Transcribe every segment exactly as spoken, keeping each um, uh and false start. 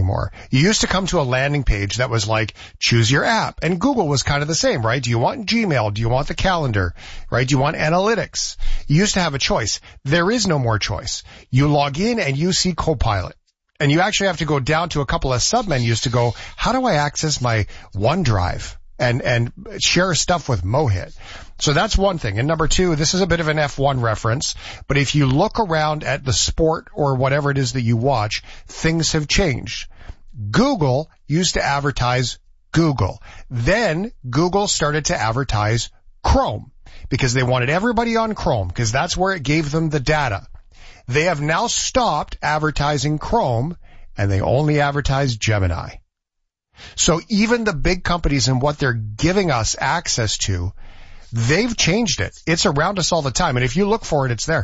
anymore. You used to come to a landing page that was like, choose your app. And Google was kind of the same, right? Do you want Gmail? Do you want the calendar? Right? Do you want analytics? You used to have a choice. There is no more choice. You log in and you see Copilot. And you actually have to go down to a couple of submenus to go, how do I access my OneDrive and, and share stuff with Mohit? So that's one thing. And number two, this is a bit of an F one reference, but if you look around at the sport or whatever it is that you watch, things have changed. Google used to advertise Google. Then Google started to advertise Chrome because they wanted everybody on Chrome because that's where it gave them the data. They have now stopped advertising Chrome and they only advertise Gemini. So even the big companies and what they're giving us access to, they've changed it. It's around us all the time. And if you look for it, it's there.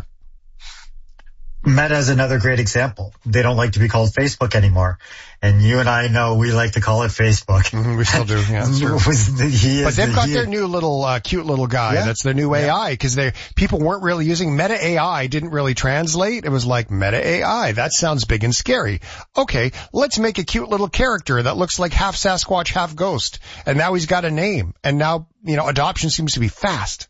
Meta is another great example. They don't like to be called Facebook anymore. And you and I know we like to call it Facebook. Mm-hmm, we still do. Yeah, that's true. he is but they've the, got he, their new little uh, cute little guy. Yeah. That's their new A I because they people weren't really using Meta A I. Didn't really translate. It was like Meta A I. That sounds big and scary. Okay, let's make a cute little character that looks like half Sasquatch, half ghost. And now he's got a name. And now, you know, adoption seems to be fast.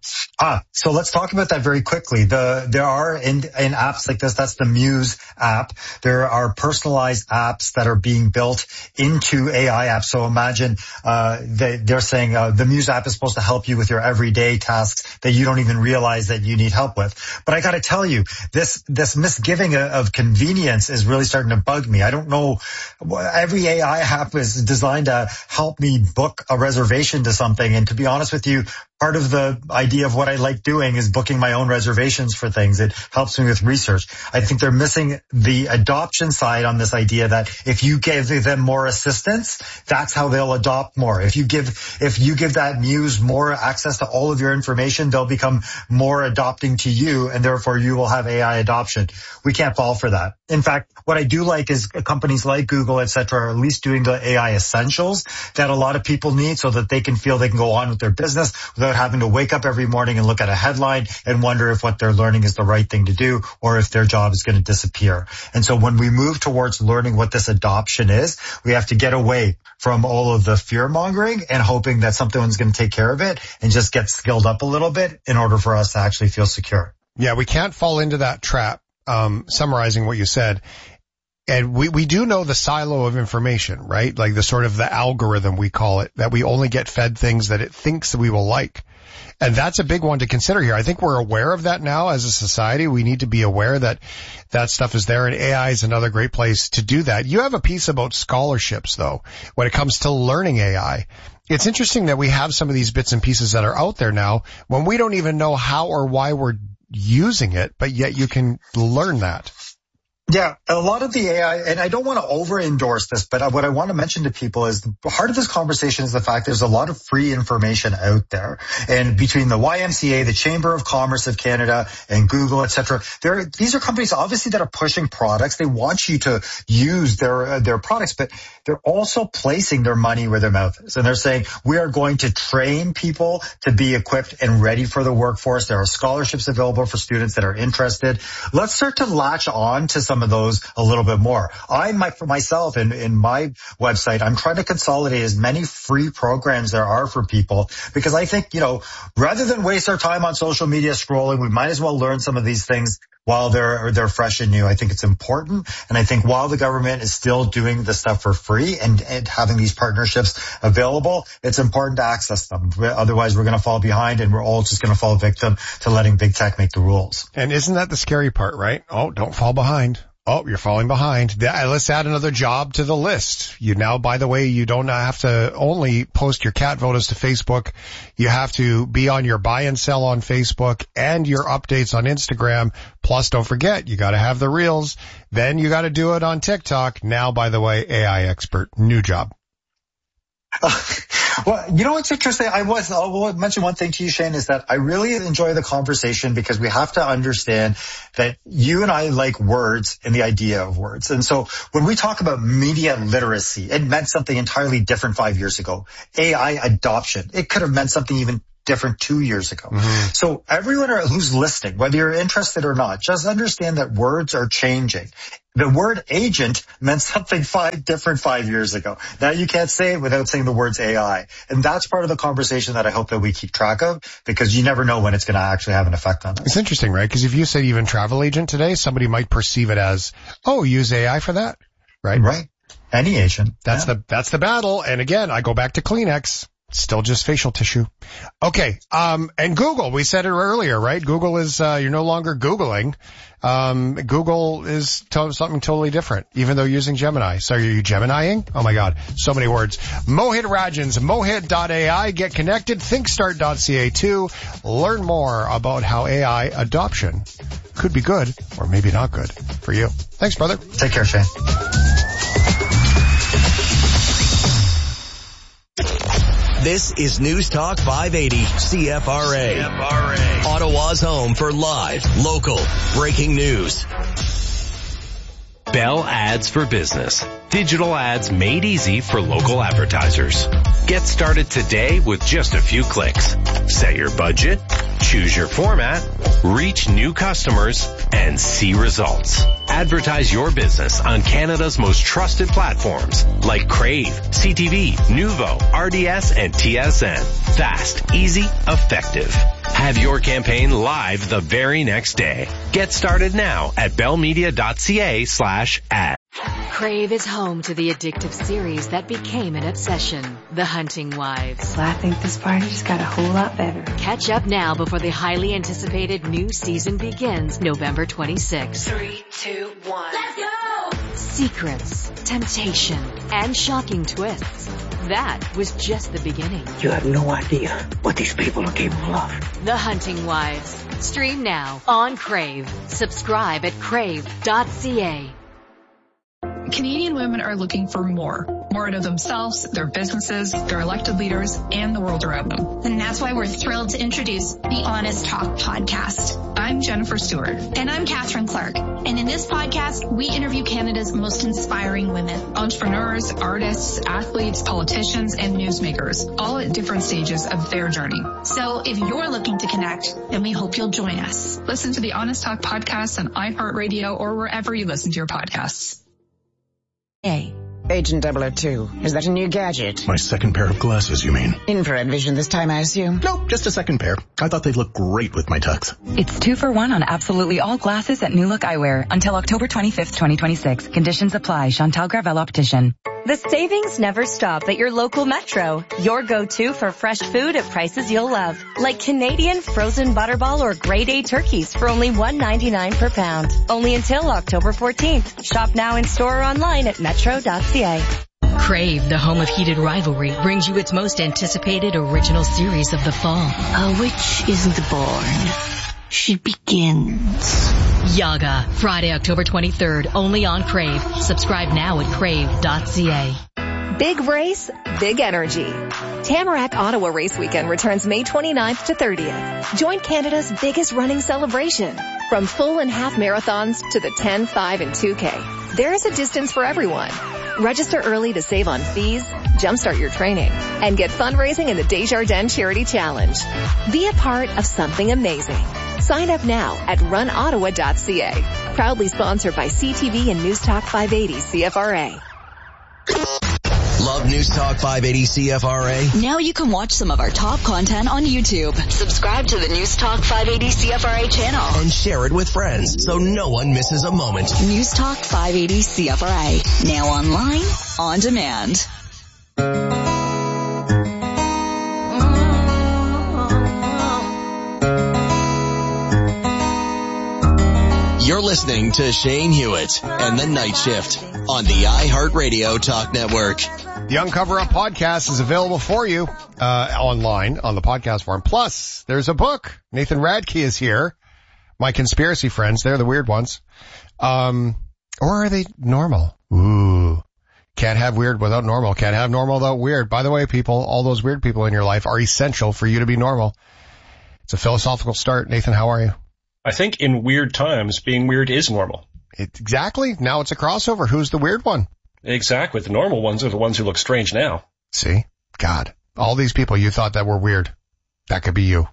Ah, so let's talk about that very quickly. The, there are in, in apps like this, that's the Muse app. There are personalized apps that are being built into A I apps. So imagine, uh, they, they're saying, uh, the Muse app is supposed to help you with your everyday tasks that you don't even realize that you need help with. But I gotta tell you, this, this misgiving of convenience is really starting to bug me. I don't know. Every A I app is designed to help me book a reservation to something. And to be honest with you, part of the idea of what I like doing is booking my own reservations for things. It helps me with research. I think they're missing the adoption side on this idea that if you give them more assistance, that's how they'll adopt more. If you give, if you give that Muse more access to all of your information, they'll become more adopting to you and therefore you will have A I adoption. We can't fall for that. In fact, what I do like is companies like Google, et cetera, are at least doing the A I essentials that a lot of people need so that they can feel they can go on with their business without having to wake up every morning and look at a headline and wonder if what they're learning is the right thing to do or if their job is going to disappear. And so when we move towards learning what this adoption is, we have to get away from all of the fear mongering and hoping that someone's going to take care of it and just get skilled up a little bit in order for us to actually feel secure. Yeah, we can't fall into that trap. Um, summarizing what you said. And we, we do know the silo of information, right? Like the sort of the algorithm, we call it, that we only get fed things that it thinks that we will like. And that's a big one to consider here. I think we're aware of that now as a society. We need to be aware that that stuff is there, and A I is another great place to do that. You have a piece about scholarships, though, when it comes to learning A I. It's interesting that we have some of these bits and pieces that are out there now when we don't even know how or why we're using it, but yet you can learn that. Yeah, a lot of the A I, and I don't want to over-endorse this, but what I want to mention to people is the heart of this conversation is the fact there's a lot of free information out there. And between the Y M C A, the Chamber of Commerce of Canada, and Google, et cetera, there, these are companies obviously that are pushing products. They want you to use their, uh, their products, but they're also placing their money where their mouth is. And they're saying, we are going to train people to be equipped and ready for the workforce. There are scholarships available for students that are interested. Let's start to latch on to some of those a little bit more. I, my, for myself, in, in my website, I'm trying to consolidate as many free programs there are for people because I think, you know, rather than waste our time on social media scrolling, we might as well learn some of these things while they're, they're fresh and new. I think it's important. And I think while the government is still doing the stuff for free and, and having these partnerships available, it's important to access them. Otherwise, we're going to fall behind and we're all just going to fall victim to letting big tech make the rules. And isn't that the scary part, right? Oh, don't fall behind. Oh, you're falling behind. Let's add another job to the list. You now, by the way, you don't have to only post your cat photos to Facebook. You have to be on your buy and sell on Facebook and your updates on Instagram. Plus, don't forget, you got to have the reels. Then you got to do it on TikTok. Now, by the way, A I expert, new job. Uh, well, you know what's interesting? I was, I'll mention one thing to you, Shane, is that I really enjoy the conversation because we have to understand that you and I like words and the idea of words. And so when we talk about media literacy, it meant something entirely different five years ago. A I adoption, it could have meant something even different two years ago. Mm-hmm. So everyone who's listening, whether you're interested or not, just understand that words are changing. The word agent meant something five different five years ago. Now you can't say it without saying the words A I. And that's part of the conversation that I hope that we keep track of, because you never know when it's going to actually have an effect on us. It's interesting, right? Because if you say even travel agent today, somebody might perceive it as, oh, use A I for that, right? Right. Any agent. That's yeah. the, that's the battle. And again, I go back to Kleenex. Still just facial tissue. Okay. Um, and Google, we said it earlier, right? Google is, uh, you're no longer Googling. Um, Google is to- something totally different, even though using Gemini. So are you Geminiing? Oh my God. So many words. Mohit Rajans, mohit dot A I. Get connected. thinkstart dot C A too. Learn more about how A I adoption could be good or maybe not good for you. Thanks, brother. Take care, Shane. This is News Talk five eighty C F R A. C F R A. Ottawa's home for live, local, breaking news. Bell Ads for Business. Digital ads made easy for local advertisers. Get started today with just a few clicks. Set your budget, choose your format, reach new customers, and see results. Advertise your business on Canada's most trusted platforms like Crave, C T V, Nuvo, R D S, and T S N. Fast, easy, effective. Have your campaign live the very next day. Get started now at bellmedia.ca slash ad. Crave is home to the addictive series that became an obsession, The Hunting Wives. Well, I think this party just got a whole lot better. Catch up now before the highly anticipated new season begins November twenty-sixth. Three, two, one. Let's go! Secrets, temptation, and shocking twists. That was just the beginning. You have no idea what these people are capable of. The Hunting Wives. Stream now on Crave. Subscribe at crave dot c a. Canadian women are looking for more. More out of themselves, their businesses, their elected leaders, and the world around them. And that's why we're thrilled to introduce the Honest Talk podcast. I'm Jennifer Stewart. And I'm Catherine Clark. And in this podcast, we interview Canada's most inspiring women. Entrepreneurs, artists, athletes, politicians, and newsmakers, all at different stages of their journey. So if you're looking to connect, then we hope you'll join us. Listen to the Honest Talk podcast on iHeartRadio or wherever you listen to your podcasts. Hey. Agent double oh two. Is that a new gadget? My second pair of glasses, you mean? Infrared vision this time, I assume? Nope, just a second pair. I thought they'd look great with my tux. It's two for one on absolutely all glasses at New Look Eyewear until October twenty-fifth, twenty twenty-six. Conditions apply. Chantal Gravel Optician. The savings never stop at your local Metro. Your go-to for fresh food at prices you'll love. Like Canadian frozen butterball or grade A turkeys for only one ninety-nine per pound. Only until October fourteenth. Shop now in store or online at metro dot c a. Crave, the home of heated rivalry, brings you its most anticipated original series of the fall. A witch isn't born. She begins. Yaga, Friday, October twenty-third, only on Crave. Subscribe now at crave dot c a. Big race, big energy. Tamarack Ottawa Race Weekend returns May twenty-ninth to thirtieth. Join Canada's biggest running celebration. From full and half marathons to the ten, five, and two K. There is a distance for everyone. Register early to save on fees, jumpstart your training, and get fundraising in the Desjardins Charity Challenge. Be a part of something amazing. Sign up now at run ottawa dot c a. Proudly sponsored by C T V and News Talk five eighty C F R A. Love News Talk five eighty C F R A? Now you can watch some of our top content on YouTube. Subscribe to the News Talk five eighty C F R A channel. And share it with friends so no one misses a moment. News Talk five eighty C F R A. Now online, on demand. You're listening to Shane Hewitt and the Night Shift on the iHeartRadio Talk Network. The Uncover Up podcast is available for you uh online on the podcast form. Plus, there's a book. Nathan Radke is here. My conspiracy friends, they're the weird ones. Um, or are they normal? Ooh. Can't have weird without normal. Can't have normal without weird. By the way, people, all those weird people in your life are essential for you to be normal. It's a philosophical start. Nathan, how are you? I think in weird times, being weird is normal. It, exactly. Now it's a crossover. Who's the weird one? Exactly. The normal ones are the ones who look strange now. See? God. All these people you thought that were weird. That could be you.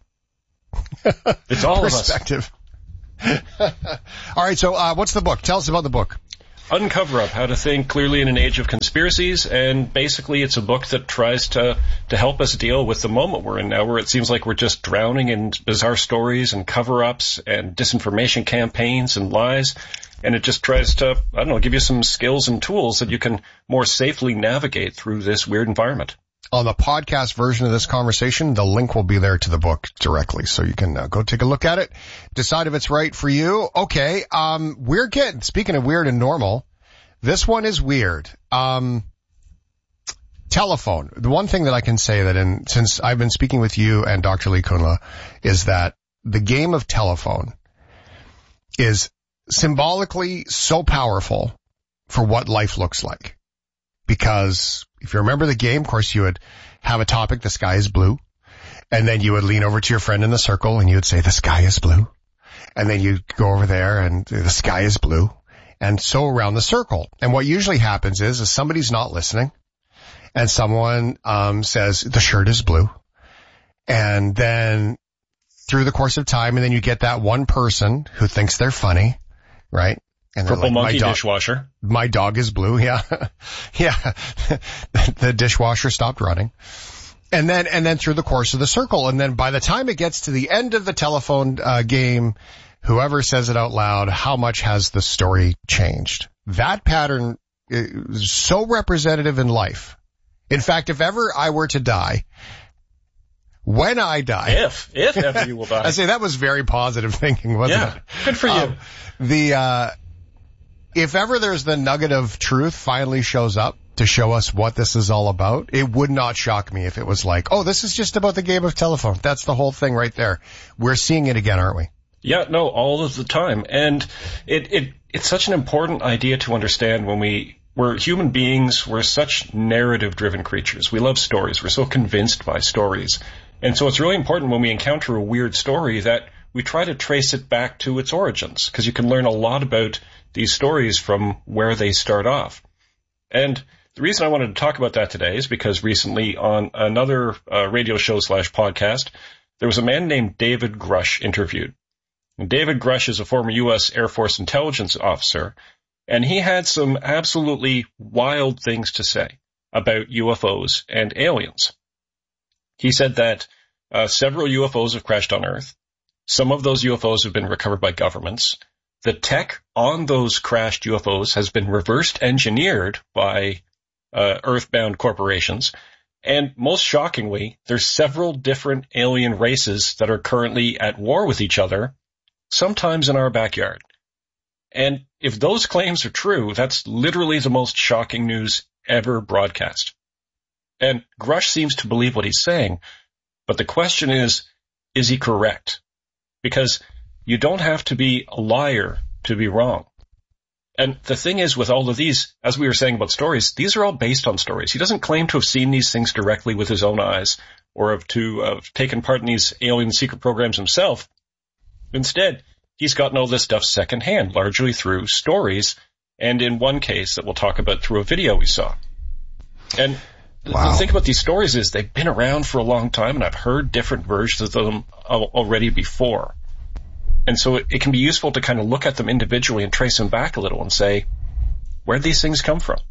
It's all Perspective. Of us. All right, so uh, what's the book? Tell us about the book. Uncover Up, How to Think Clearly in an Age of Conspiracies, and basically it's a book that tries to, to help us deal with the moment we're in now, where it seems like we're just drowning in bizarre stories and cover-ups and disinformation campaigns and lies, and it just tries to, I don't know, give you some skills and tools that you can more safely navigate through this weird environment. On the podcast version of this conversation, the link will be there to the book directly, so you can uh, go take a look at it, decide if it's right for you. Okay, um, we're getting, speaking of weird and normal, this one is weird. Um, telephone. The one thing that I can say that in, since I've been speaking with you and Doctor Lee Kunla, is that the game of telephone is symbolically so powerful for what life looks like. Because if you remember the game, of course, you would have a topic, the sky is blue. And then you would lean over to your friend in the circle and you would say, the sky is blue. And then you'd go over there and the sky is blue. And so around the circle. And what usually happens is, is somebody's not listening. And someone um says, the shirt is blue. And then through the course of time, and then you get that one person who thinks they're funny, right? And Purple like, monkey my dog, dishwasher. My dog is blue. Yeah. Yeah. The dishwasher stopped running. And then, and then through the course of the circle. And then by the time it gets to the end of the telephone uh, game, whoever says it out loud, how much has the story changed? That pattern is so representative in life. In fact, if ever I were to die, when I die. If, if ever you will die. I say that was very positive thinking, wasn't yeah, it? Good for you. Um, the, uh, if ever there's the nugget of truth finally shows up to show us what this is all about, it would not shock me if it was like, oh, this is just about the game of telephone. That's the whole thing right there. We're seeing it again, aren't we? Yeah, no, all of the time. And it, it, it's such an important idea to understand when we, we're human beings, we're such narrative-driven creatures. We love stories. We're so convinced by stories. And so it's really important when we encounter a weird story that we try to trace it back to its origins, because you can learn a lot about these stories from where they start off. And the reason I wanted to talk about that today is because recently on another uh, radio show slash podcast, there was a man named David Grush interviewed. And David Grush is a former U S Air Force intelligence officer, and he had some absolutely wild things to say about U F Os and aliens. He said that uh, several U F Os have crashed on Earth. Some of those U F Os have been recovered by governments. The tech on those crashed U F Os has been reversed engineered by uh, earthbound corporations. And most shockingly, there's several different alien races that are currently at war with each other, sometimes in our backyard. And if those claims are true, that's literally the most shocking news ever broadcast. And Grush seems to believe what he's saying, but the question is, is he correct? Because you don't have to be a liar to be wrong. And the thing is with all of these, as we were saying about stories, these are all based on stories. He doesn't claim to have seen these things directly with his own eyes or have to have taken part in these alien secret programs himself. Instead, he's gotten all this stuff secondhand, largely through stories, and in one case that we'll talk about through a video we saw. And wow. The thing about these stories is they've been around for a long time, and I've heard different versions of them already before. And so it, it can be useful to kind of look at them individually and trace them back a little and say, where'd these things come from?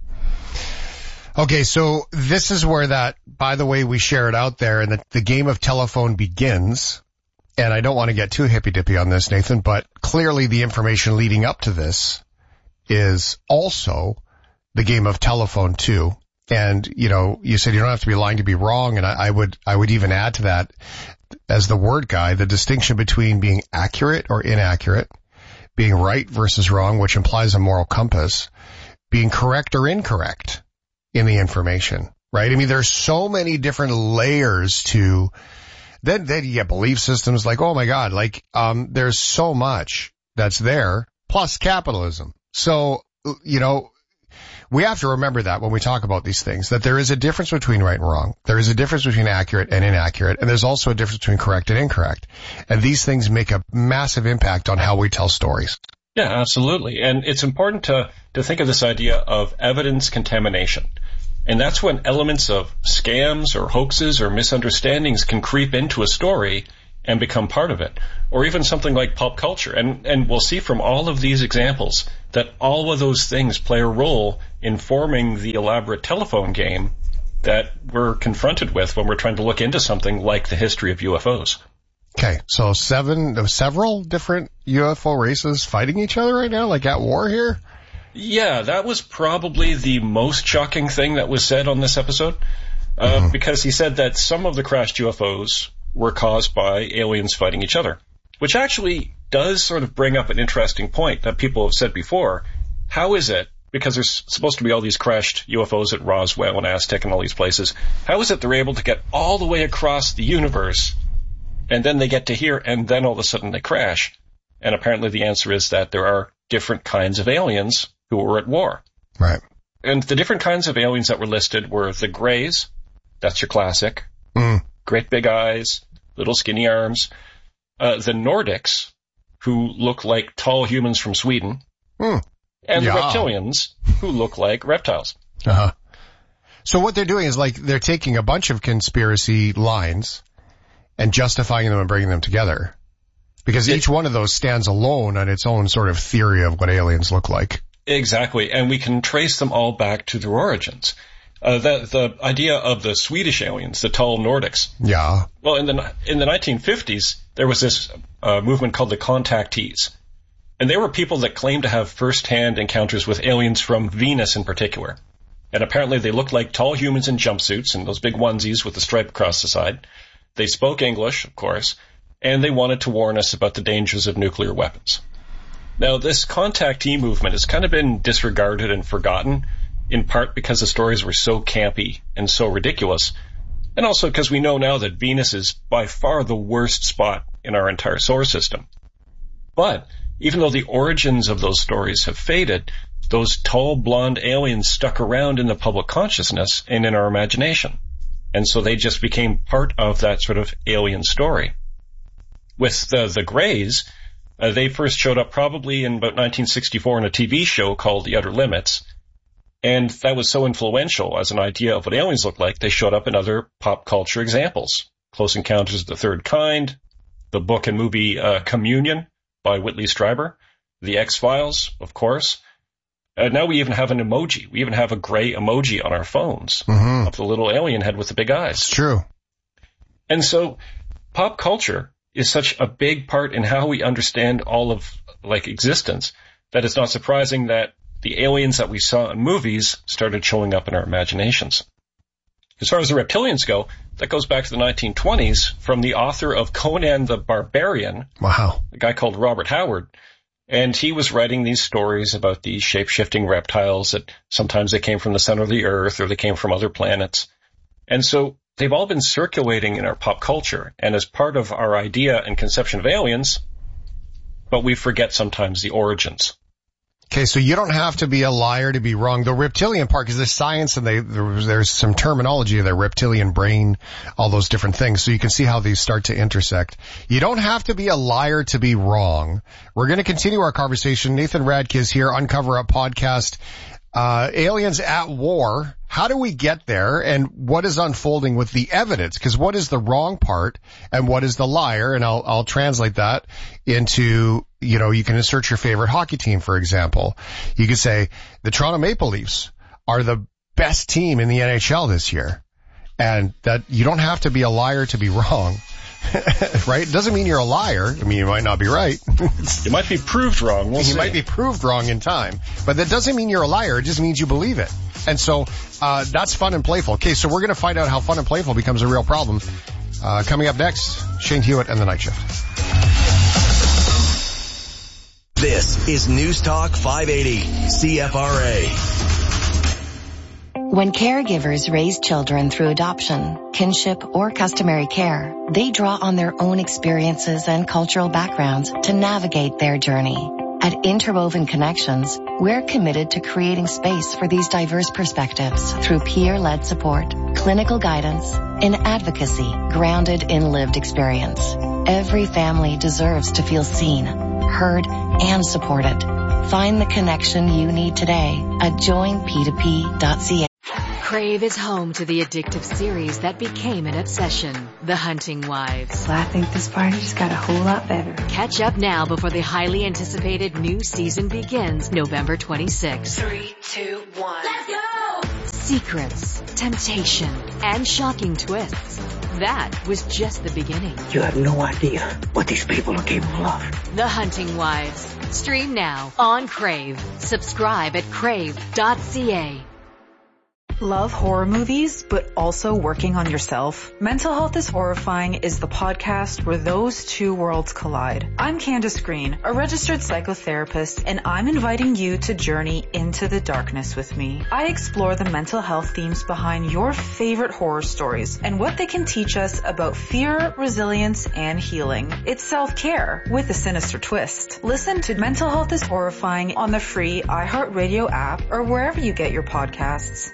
Okay, so this is where that, by the way, we share it out there, and the, the game of telephone begins. And I don't want to get too hippy-dippy on this, Nathan, but clearly the information leading up to this is also the game of telephone too. And, you know, you said you don't have to be lying to be wrong, and I, I would, I would even add to that, as the word guy, the distinction between being accurate or inaccurate, being right versus wrong, which implies a moral compass, being correct or incorrect in the information, right? I mean, there's so many different layers to, then, then you get belief systems like, oh my God, like, um, there's so much that's there, plus capitalism. So, you know, we have to remember that when we talk about these things, that there is a difference between right and wrong. There is a difference between accurate and inaccurate, and there's also a difference between correct and incorrect. And these things make a massive impact on how we tell stories. Yeah, absolutely. And it's important to, to think of this idea of evidence contamination. And that's when elements of scams or hoaxes or misunderstandings can creep into a story and become part of it. Or even something like pop culture. And, and we'll see from all of these examples that all of those things play a role in forming the elaborate telephone game that we're confronted with when we're trying to look into something like the history of U F Os. Okay, so seven, several different U F O races fighting each other right now, like at war here? Yeah, that was probably the most shocking thing that was said on this episode, uh, mm-hmm. because he said that some of the crashed U F Os were caused by aliens fighting each other, which actually does sort of bring up an interesting point that people have said before. How is it, because there's supposed to be all these crashed U F Os at Roswell and Aztec and all these places, how is it they're able to get all the way across the universe, and then they get to here, and then all of a sudden they crash? And apparently the answer is that there are different kinds of aliens who were at war. Right. And the different kinds of aliens that were listed were the Greys, that's your classic, mm. great big eyes, little skinny arms, uh, the Nordics, who look like tall humans from Sweden, mm. and yeah. the reptilians, who look like reptiles. Uh-huh. So what they're doing is like they're taking a bunch of conspiracy lines and justifying them and bringing them together. Because it, each one of those stands alone on its own sort of theory of what aliens look like. Exactly, and we can trace them all back to their origins. Uh, the, the idea of the Swedish aliens, the tall Nordics. Yeah. Well, in the in the nineteen fifties, there was this uh, movement called the contactees. And they were people that claimed to have first-hand encounters with aliens from Venus in particular. And apparently they looked like tall humans in jumpsuits and those big onesies with the stripe across the side. They spoke English, of course, and they wanted to warn us about the dangers of nuclear weapons. Now, this contactee movement has kind of been disregarded and forgotten, in part because the stories were so campy and so ridiculous, and also because we know now that Venus is by far the worst spot in our entire solar system. But even though the origins of those stories have faded, those tall blonde aliens stuck around in the public consciousness and in our imagination. And so they just became part of that sort of alien story. With the, the Greys, uh, they first showed up probably in about nineteen sixty-four in a T V show called The Outer Limits. And that was so influential as an idea of what aliens look like, they showed up in other pop culture examples. Close Encounters of the Third Kind, the book and movie uh, Communion by Whitley Strieber, The X-Files, of course. Uh, now we even have an emoji. We even have a gray emoji on our phones mm-hmm. of the little alien head with the big eyes. It's true. And so pop culture is such a big part in how we understand all of, like, existence, that it's not surprising that the aliens that we saw in movies started showing up in our imaginations. As far as the reptilians go, that goes back to the nineteen twenties from the author of Conan the Barbarian. Wow. A guy called Robert Howard. And he was writing these stories about these shape-shifting reptiles that sometimes they came from the center of the earth or they came from other planets. And so they've all been circulating in our pop culture and as part of our idea and conception of aliens, but we forget sometimes the origins. Okay, so you don't have to be a liar to be wrong. The reptilian part, because there's science and they, there's, there's some terminology of the reptilian brain, all those different things, so you can see how these start to intersect. You don't have to be a liar to be wrong. We're going to continue our conversation. Nathan Radke is here, Uncover Up podcast. Uh, aliens at war. How do we get there, and what is unfolding with the evidence? Because what is the wrong part and what is the liar? And I'll, I'll translate that into, you know, you can insert your favorite hockey team, for example. You could say the Toronto Maple Leafs are the best team in the N H L this year. And that you don't have to be a liar to be wrong. Right? It doesn't mean you're a liar. I mean, you might not be right. You might be proved wrong. We'll you see. might be proved wrong in time. But that doesn't mean you're a liar. It just means you believe it. And so, uh, that's fun and playful. Okay, so we're going to find out how fun and playful becomes a real problem. Uh, coming up next, Shane Hewitt and the Night Shift. This is News Talk five eighty, C F R A. When caregivers raise children through adoption, kinship, or customary care, they draw on their own experiences and cultural backgrounds to navigate their journey. At Interwoven Connections, we're committed to creating space for these diverse perspectives through peer-led support, clinical guidance, and advocacy grounded in lived experience. Every family deserves to feel seen, heard, and supported. Find the connection you need today at join p two p dot c a. Crave is home to the addictive series that became an obsession, The Hunting Wives. Well, I think this party just got a whole lot better. Catch up now before the highly anticipated new season begins November twenty-sixth. Three, two, one. Let's go! Secrets, temptation, and shocking twists. That was just the beginning. You have no idea what these people are capable of. The Hunting Wives. Stream now on Crave. Subscribe at crave dot c a. Love horror movies, but also working on yourself? Mental Health is Horrifying is the podcast where those two worlds collide. I'm Candace Green, a registered psychotherapist, and I'm inviting you to journey into the darkness with me. I explore the mental health themes behind your favorite horror stories and what they can teach us about fear, resilience, and healing. It's self-care with a sinister twist. Listen to Mental Health is Horrifying on the free iHeartRadio app or wherever you get your podcasts.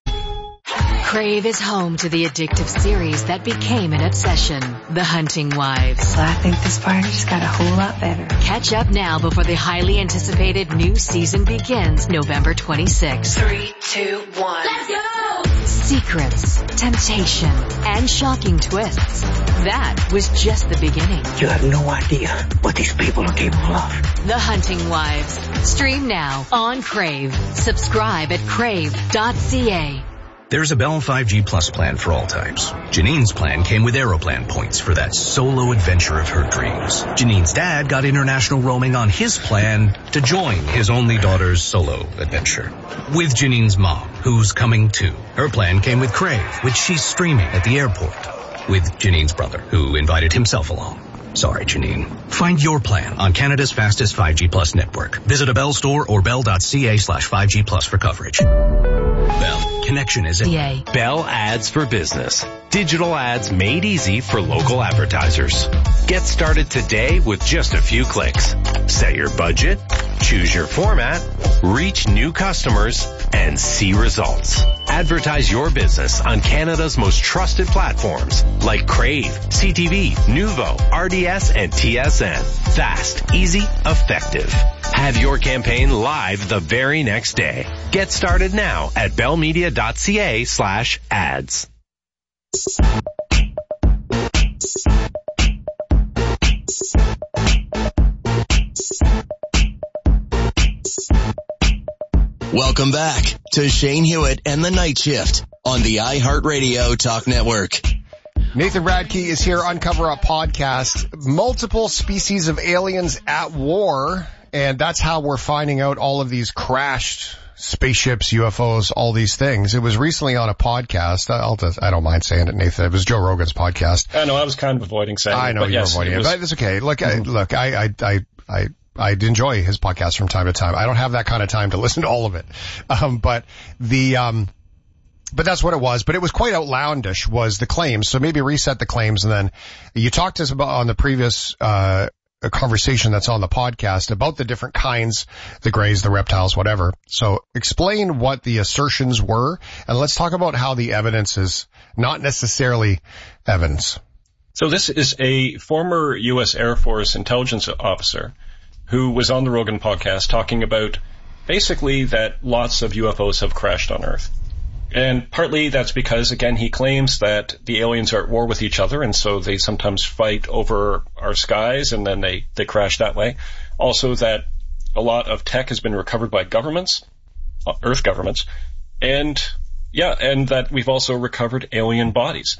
Crave is home to the addictive series that became an obsession, The Hunting Wives. Well, I think this party just got a whole lot better. Catch up now before the highly anticipated new season begins November twenty-sixth. Three, two, one. Let's go! Secrets, temptation, and shocking twists. That was just the beginning. You have no idea what these people are capable of. The Hunting Wives. Stream now on Crave. Subscribe at crave dot c a. There's a Bell five G Plus plan for all types. Janine's plan came with Aeroplan points for that solo adventure of her dreams. Janine's dad got international roaming on his plan to join his only daughter's solo adventure. With Janine's mom, who's coming too. Her plan came with Crave, which she's streaming at the airport. With Janine's brother, who invited himself along. Sorry, Janine. Find your plan on Canada's fastest five G Plus network. Visit a Bell store or bell dot c a slash five G plus for coverage. Bell. Connection is in. Bell Ads for Business. Digital ads made easy for local advertisers. Get started today with just a few clicks. Set your budget, choose your format, reach new customers, and see results. Advertise your business on Canada's most trusted platforms like Crave, C T V, Nuvo, R D S, and T S N. Fast, easy, effective. Have your campaign live the very next day. Get started now at bellmedia dot c a slash ads. Welcome back to Shane Hewitt and the Night Shift on the iHeartRadio Talk Network. Nathan Radke is here, Uncover Up Podcast. Multiple species of aliens at war, and that's how we're finding out all of these crashed spaceships, U F Os, all these things. It was recently on a podcast. I'll just, I don't mind saying it, Nathan. It was Joe Rogan's podcast. I know, I was kind of avoiding saying I it. know but you're yes, avoiding it, it was... but it's okay. Look, I, look, I, I, I, I, I'd enjoy his podcast from time to time. I don't have that kind of time to listen to all of it. Um, but the, um, but that's what it was. But it was quite outlandish was the claims. So maybe reset the claims. And then you talked to us about on the previous, uh, conversation that's on the podcast about the different kinds, the greys, the reptiles, whatever. So explain what the assertions were, and let's talk about how the evidence is not necessarily evidence. So this is a former U S Air Force intelligence officer who was on the Rogan podcast talking about basically that lots of U F Os have crashed on Earth. And partly that's because, again, he claims that the aliens are at war with each other, and so they sometimes fight over our skies, and then they, they crash that way. Also that a lot of tech has been recovered by governments, Earth governments, and, yeah, and that we've also recovered alien bodies.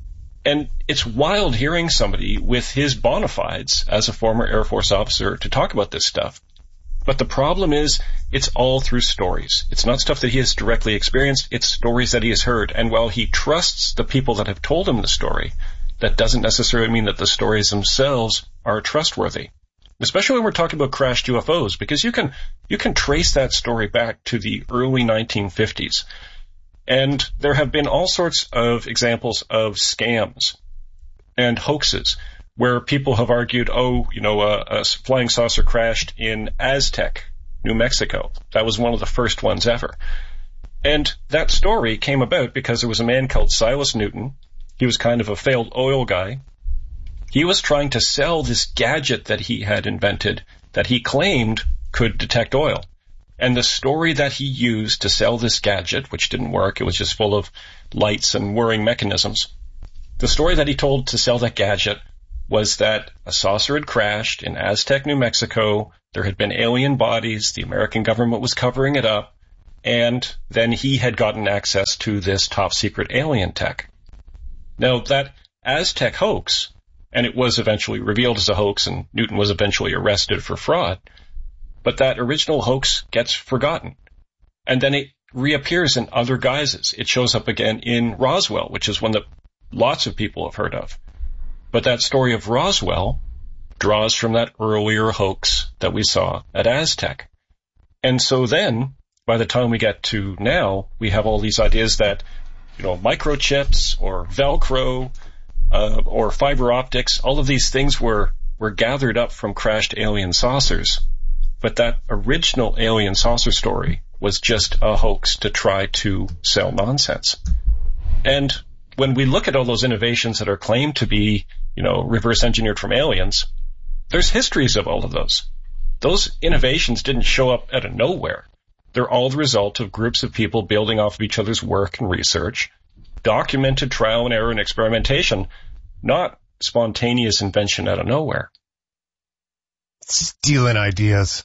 And it's wild hearing somebody with his bona fides as a former Air Force officer to talk about this stuff. But the problem is, it's all through stories. It's not stuff that he has directly experienced, it's stories that he has heard. And while he trusts the people that have told him the story, that doesn't necessarily mean that the stories themselves are trustworthy. Especially when we're talking about crashed U F Os, because you can, you can trace that story back to the early nineteen fifties. And there have been all sorts of examples of scams and hoaxes where people have argued, oh, you know, a, a flying saucer crashed in Aztec, New Mexico. That was one of the first ones ever. And that story came about because there was a man called Silas Newton. He was kind of a failed oil guy. He was trying to sell this gadget that he had invented that he claimed could detect oil. And the story that he used to sell this gadget, which didn't work, it was just full of lights and whirring mechanisms. The story that he told to sell that gadget was that a saucer had crashed in Aztec, New Mexico. There had been alien bodies. The American government was covering it up. And then he had gotten access to this top secret alien tech. Now, that Aztec hoax, and it was eventually revealed as a hoax, and Newton was eventually arrested for fraud, but that original hoax gets forgotten. And then it reappears in other guises. It shows up again in Roswell, which is one that lots of people have heard of. But that story of Roswell draws from that earlier hoax that we saw at Aztec. And so then, by the time we get to now, we have all these ideas that, you know, microchips or Velcro uh, or fiber optics, all of these things were, were gathered up from crashed alien saucers. But that original alien saucer story was just a hoax to try to sell nonsense. And when we look at all those innovations that are claimed to be, you know, reverse engineered from aliens, there's histories of all of those. Those innovations didn't show up out of nowhere. They're all the result of groups of people building off of each other's work and research, documented trial and error and experimentation, not spontaneous invention out of nowhere. Stealing ideas.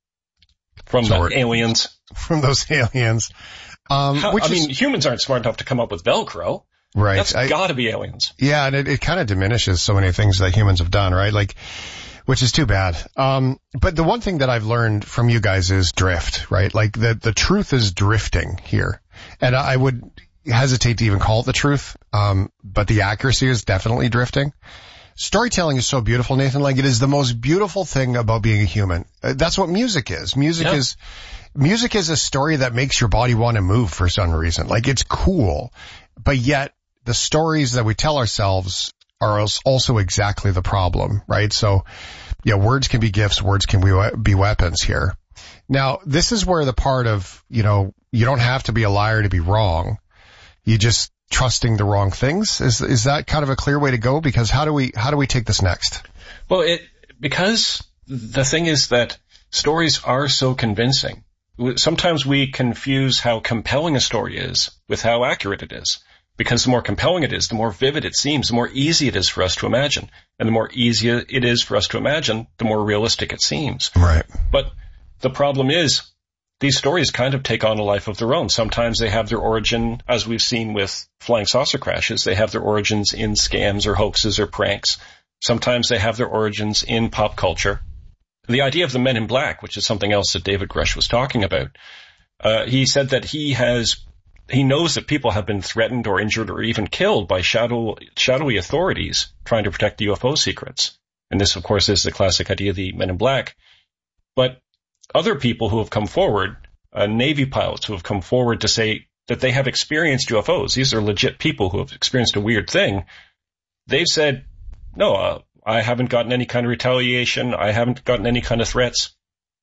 From the aliens. From those aliens. Um, How, which I is, mean, humans aren't smart enough to come up with Velcro. Right. That's got to be aliens. Yeah, and it, it kind of diminishes so many things that humans have done, right? Like, which is too bad. Um, but the one thing that I've learned from you guys is drift, right? Like the, the truth is drifting here. And I would hesitate to even call it the truth. Um, but the accuracy is definitely drifting. Storytelling is so beautiful, Nathan. Like, it is the most beautiful thing about being a human. Uh, that's what music is. Music yeah. is, music is a story that makes your body want to move for some reason. Like, it's cool, but yet the stories that we tell ourselves are also exactly the problem, right? So, yeah, words can be gifts, words can be, be weapons here. Now, this is where the part of, you know, you don't have to be a liar to be wrong. You just trusting the wrong things. Is, is that kind of a clear way to go? Because how do we, how do we take this next? Well, it, because the thing is that stories are so convincing. Sometimes we confuse how compelling a story is with how accurate it is. Because the more compelling it is, the more vivid it seems, the more easy it is for us to imagine. And the more easy it is for us to imagine, the more realistic it seems. Right. But the problem is, these stories kind of take on a life of their own. Sometimes they have their origin, as we've seen with flying saucer crashes, they have their origins in scams or hoaxes or pranks. Sometimes they have their origins in pop culture. The idea of the Men in Black, which is something else that David Grush was talking about, uh, he said that he has He knows that people have been threatened or injured or even killed by shadow, shadowy authorities trying to protect the U F O secrets. And this, of course, is the classic idea of the Men in Black. But other people who have come forward, uh, Navy pilots who have come forward to say that they have experienced U F Os, these are legit people who have experienced a weird thing, they've said, no, uh, I haven't gotten any kind of retaliation, I haven't gotten any kind of threats.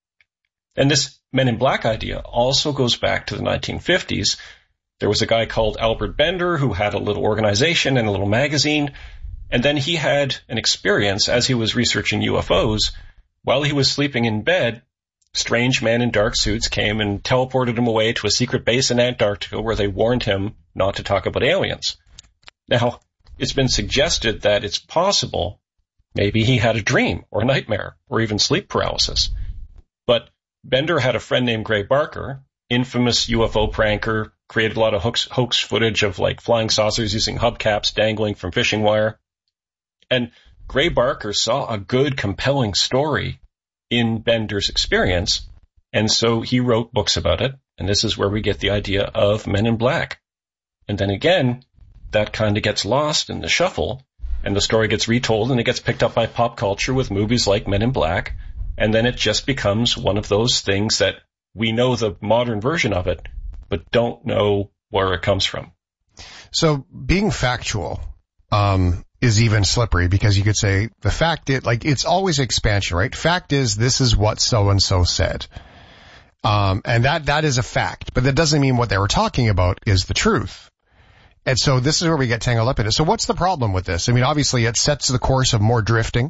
And this Men in Black idea also goes back to the nineteen fifties. There was a guy called Albert Bender who had a little organization and a little magazine, and then he had an experience as he was researching U F Os. While he was sleeping in bed, strange men in dark suits came and teleported him away to a secret base in Antarctica where they warned him not to talk about aliens. Now, it's been suggested that it's possible maybe he had a dream or a nightmare or even sleep paralysis. But Bender had a friend named Gray Barker, infamous U F O pranker, created a lot of hoax, hoax footage of like flying saucers using hubcaps dangling from fishing wire. And Gray Barker saw a good, compelling story in Bender's experience, and so he wrote books about it, and this is where we get the idea of Men in Black. And then again, that kind of gets lost in the shuffle, and the story gets retold, and it gets picked up by pop culture with movies like Men in Black, and then it just becomes one of those things that we know the modern version of it, but don't know where it comes from. So being factual um, is even slippery, because you could say the fact it like it's always expansion, right? Fact is, this is what so and so said, um, and that that is a fact, but that doesn't mean what they were talking about is the truth. And so this is where we get tangled up in it. So what's the problem with this? I mean, obviously it sets the course of more drifting,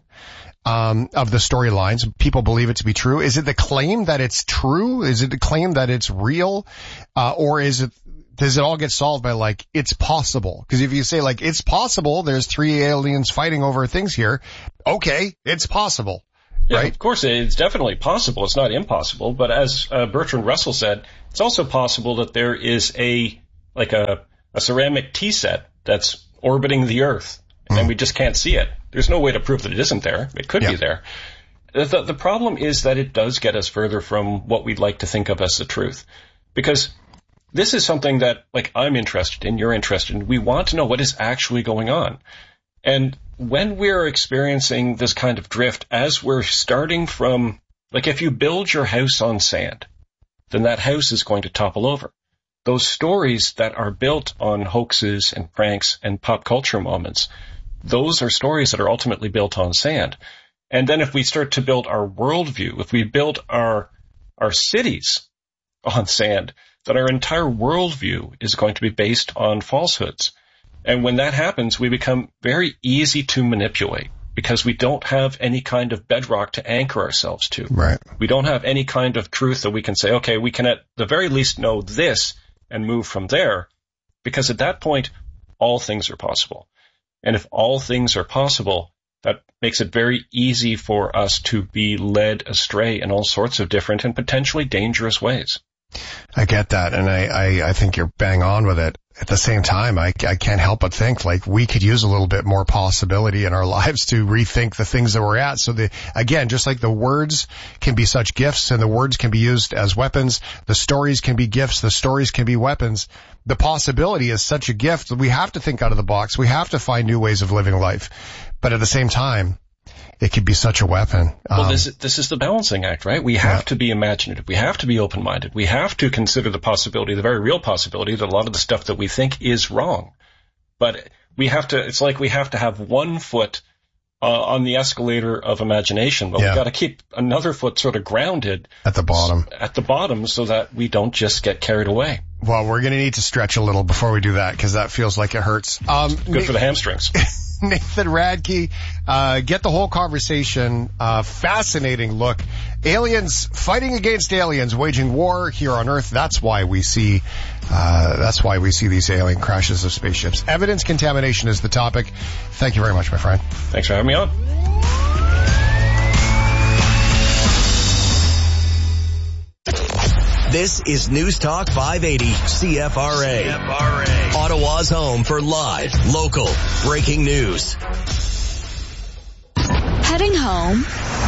um, of the storylines. People believe it to be true. Is it the claim that it's true? Is it the claim that it's real? Uh, or is it, does it all get solved by like, it's possible? Because if you say like, it's possible, there's three aliens fighting over things here. Okay, it's possible. Yeah, right? Of course, it's definitely possible. It's not impossible. But as uh, Bertrand Russell said, it's also possible that there is a, like a, a ceramic tea set that's orbiting the Earth, and mm. we just can't see it. There's no way to prove that it isn't there. It could yeah. be there. The, the problem is that it does get us further from what we'd like to think of as the truth. Because this is something that, like, I'm interested in, you're interested in. We want to know what is actually going on. And when we're experiencing this kind of drift, as we're starting from, like, if you build your house on sand, then that house is going to topple over. Those stories that are built on hoaxes and pranks and pop culture moments, those are stories that are ultimately built on sand. And then if we start to build our worldview, if we build our our cities on sand, then our entire worldview is going to be based on falsehoods. And when that happens, we become very easy to manipulate because we don't have any kind of bedrock to anchor ourselves to. Right. We don't have any kind of truth that we can say, okay, we can at the very least know this and move from there, because at that point, all things are possible. And if all things are possible, that makes it very easy for us to be led astray in all sorts of different and potentially dangerous ways. I get that, and I, I, I think you're bang on with it. At the same time, I, I can't help but think, like, we could use a little bit more possibility in our lives to rethink the things that we're at. So, the again, just like the words can be such gifts and the words can be used as weapons, the stories can be gifts, the stories can be weapons. The possibility is such a gift that we have to think out of the box. We have to find new ways of living life. But at the same time, it could be such a weapon. Well, um, this, this is the balancing act, right? We have yeah. to be imaginative. We have to be open-minded. We have to consider the possibility, the very real possibility, that a lot of the stuff that we think is wrong. But we have to, it's like we have to have one foot uh, on the escalator of imagination, but yeah. we've got to keep another foot sort of grounded. At the bottom. At the bottom, so that we don't just get carried away. Well, we're going to need to stretch a little before we do that, because that feels like it hurts. Um, Good for the hamstrings. Nathan Radke, uh, get the whole conversation. Uh, fascinating look. Aliens fighting against aliens, waging war here on Earth. That's why we see, uh, that's why we see these alien crashes of spaceships. Evidence contamination is the topic. Thank you very much, my friend. Thanks for having me on. This is News Talk five eighty C F R A. C F R A. Ottawa's home for live, local, breaking news. Heading home?